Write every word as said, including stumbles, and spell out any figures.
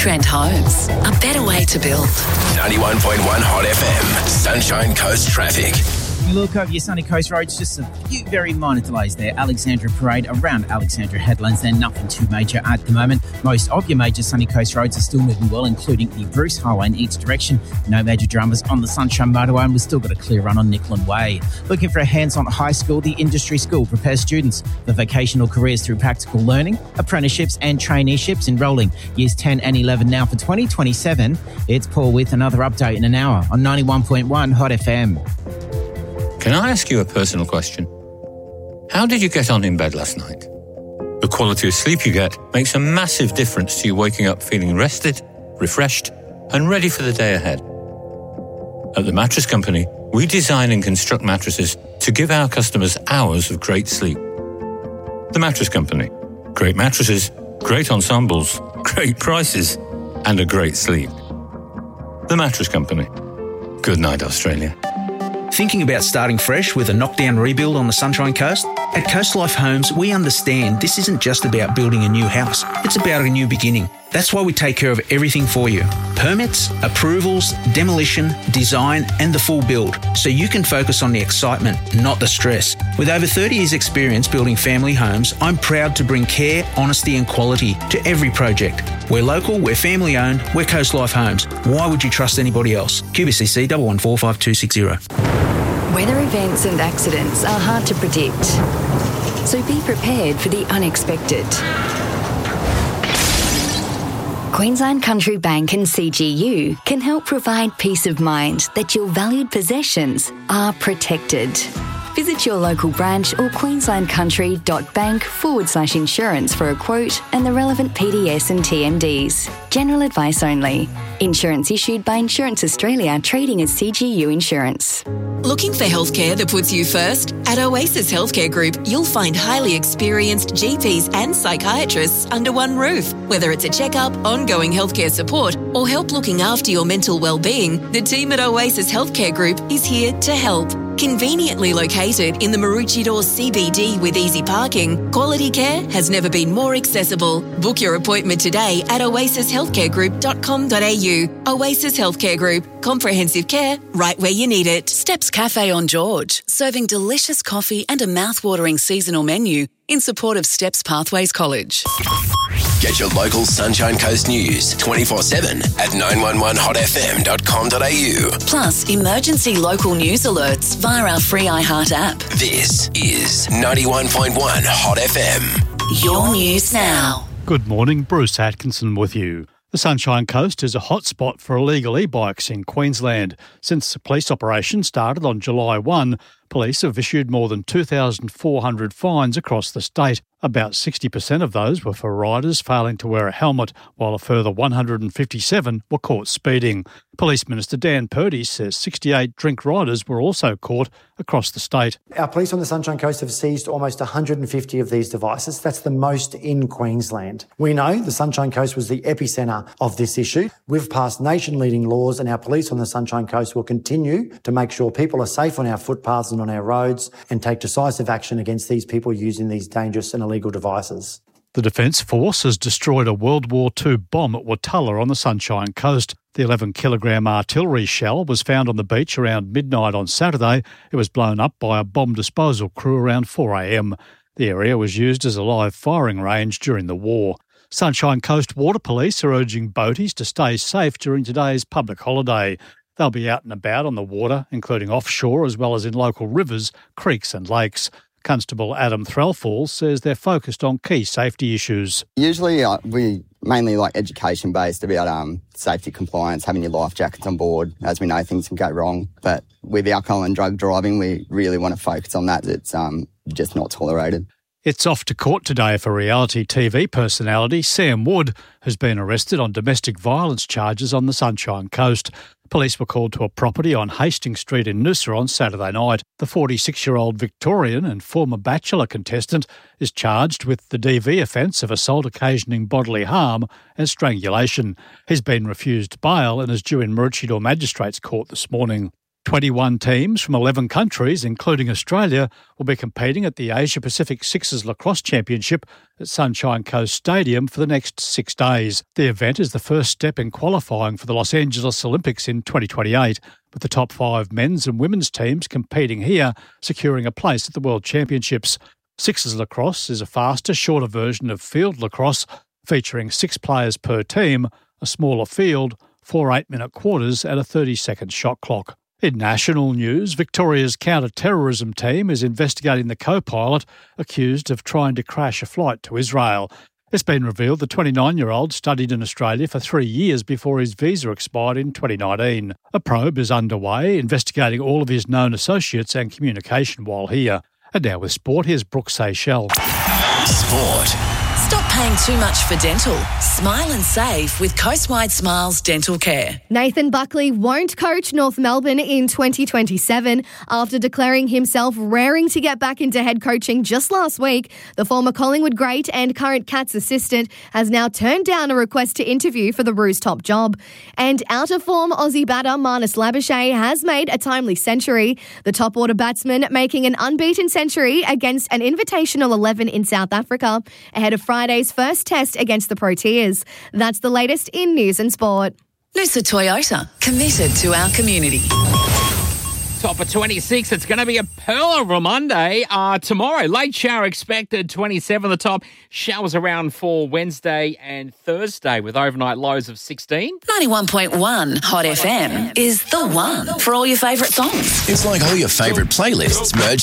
Trent Homes, a better way to build. ninety-one point one Hot F M, Sunshine Coast traffic. Look over your sunny coast roads, just a few very minor delays there. Alexandra Parade around Alexandra Headlands, then nothing too major at the moment. Most of your major sunny coast roads are still moving well, including the Bruce Highway in each direction. No major dramas on the Sunshine Motorway, and we've still got a clear run on Nicklin Way. Looking for a hands-on high school, the Industry School prepares students for vocational careers through practical learning, apprenticeships and traineeships, enrolling years ten and eleven now for twenty twenty-seven. It's Paul with another update in an hour on ninety-one point one Hot F M. Can I ask you a personal question? How did you get on in bed last night? The quality of sleep you get makes a massive difference to you waking up feeling rested, refreshed, and ready for the day ahead. At the Mattress Company, we design and construct mattresses to give our customers hours of great sleep. The Mattress Company. Great mattresses, great ensembles, great prices, and a great sleep. The Mattress Company. Good night, Australia. Thinking about starting fresh with a knockdown rebuild on the Sunshine Coast? At Coast Life Homes, we understand this isn't just about building a new house. It's about a new beginning. That's why we take care of everything for you. Permits, approvals, demolition, design, and the full build. So you can focus on the excitement, not the stress. With over thirty years experience building family homes, I'm proud to bring care, honesty, and quality to every project. We're local, we're family owned, we're Coast Life Homes. Why would you trust anybody else? Q B C C one one four five two six zero. Weather events and accidents are hard to predict, so be prepared for the unexpected. Queensland Country Bank and C G U can help provide peace of mind that your valued possessions are protected. Visit your local branch or queenslandcountry.bank forward slash insurance for a quote and the relevant P D S and T M Ds. General advice only. Insurance issued by Insurance Australia, trading as C G U Insurance. Looking for healthcare that puts you first? At Oasis Healthcare Group, you'll find highly experienced G Ps and psychiatrists under one roof. Whether it's a checkup, ongoing healthcare support, or help looking after your mental well-being, the team at Oasis Healthcare Group is here to help. Conveniently located in the Maroochydore C B D with easy parking, quality care has never been more accessible. Book your appointment today at oasis healthcare group dot com dot a u. Oasis Healthcare Group. Comprehensive care right where you need it. Steps Cafe on George, serving delicious coffee and a mouth-watering seasonal menu in support of Steps Pathways College. Get your local Sunshine Coast news twenty-four seven at nine one one hot f m dot com dot a u. Plus, emergency local news alerts via our free iHeart app. This is ninety-one point one Hot F M. Your news now. Good morning, Bruce Atkinson with you. The Sunshine Coast is a hotspot for illegal e-bikes in Queensland. Since the police operation started on July first, police have issued more than two thousand four hundred fines across the state. About sixty percent of those were for riders failing to wear a helmet, while a further one hundred fifty-seven were caught speeding. Police Minister Dan Purdy says sixty-eight drink riders were also caught across the state. Our police on the Sunshine Coast have seized almost one hundred fifty of these devices. That's the most in Queensland. We know the Sunshine Coast was the epicentre of this issue. We've passed nation-leading laws, and our police on the Sunshine Coast will continue to make sure people are safe on our footpaths and on our roads and take decisive action against these people using these dangerous and illegal devices. The Defence Force has destroyed a World War Two bomb at Watala on the Sunshine Coast. The eleven kilogram artillery shell was found on the beach around midnight on Saturday. It was blown up by a bomb disposal crew around four a m. The area was used as a live firing range during the war. Sunshine Coast Water Police are urging boaties to stay safe during today's public holiday. They'll be out and about on the water, including offshore as well as in local rivers, creeks and lakes. Constable Adam Threlfall says they're focused on key safety issues. Usually uh, we mainly like education based about um, safety compliance, having your life jackets on board. As we know, things can go wrong. But with alcohol and drug driving, we really want to focus on that. It's um, just not tolerated. It's off to court today for reality T V personality Sam Wood, who's been arrested on domestic violence charges on the Sunshine Coast. Police were called to a property on Hastings Street in Noosa on Saturday night. The forty-six-year-old Victorian and former Bachelor contestant is charged with the D V offence of assault occasioning bodily harm and strangulation. He's been refused bail and is due in Maroochydore Magistrates Court this morning. twenty-one teams from eleven countries, including Australia, will be competing at the Asia Pacific Sixers Lacrosse Championship at Sunshine Coast Stadium for the next six days. The event is the first step in qualifying for the Los Angeles Olympics in twenty twenty-eight, with the top five men's and women's teams competing here, securing a place at the World Championships. Sixers Lacrosse is a faster, shorter version of field lacrosse, featuring six players per team, a smaller field, four eight-minute quarters and a thirty-second shot clock. In national news, Victoria's counter-terrorism team is investigating the co-pilot accused of trying to crash a flight to Israel. It's been revealed the twenty-nine-year-old studied in Australia for three years before his visa expired in twenty nineteen. A probe is underway, investigating all of his known associates and communication while here. And now with sport, here's Brooke Seychelles. Sport. Stop paying too much for dental. Smile and save with Coastwide Smiles Dental Care. Nathan Buckley won't coach North Melbourne in twenty twenty-seven after declaring himself raring to get back into head coaching just last week. The former Collingwood great and current Cats assistant has now turned down a request to interview for the Roos top job. And out-of-form Aussie batter Marnus Labuschagne has made a timely century. The top-order batsman making an unbeaten century against an invitational eleven in South Africa ahead of Friday's first test against the Proteas. That's the latest in news and sport. Noosa Toyota, committed to our community. Top of twenty-six. It's going to be a pearl of a Monday. Uh, tomorrow, late shower expected, twenty-seven the top. Showers around for Wednesday and Thursday with overnight lows of sixteen. ninety-one point one Hot F M is the one for all your favourite songs. It's like all your favourite playlists merged